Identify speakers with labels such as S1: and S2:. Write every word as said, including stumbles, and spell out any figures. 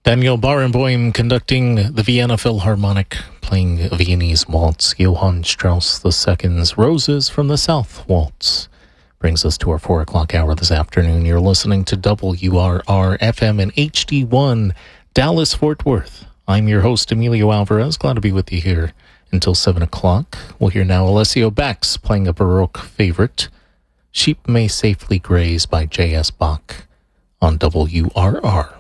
S1: Daniel Barenboim conducting the Vienna Philharmonic, playing a Viennese waltz. Johann Strauss the Second's Roses from the South Waltz. Brings us to our four o'clock hour this afternoon. You're listening to W R R F M and H D one, Dallas, Fort Worth. I'm your host, Emilio Alvarez. Glad to be with you here until seven o'clock. We'll hear now Alessio Bax playing a Baroque favorite, Sheep May Safely Graze by J S. Bach on W R R.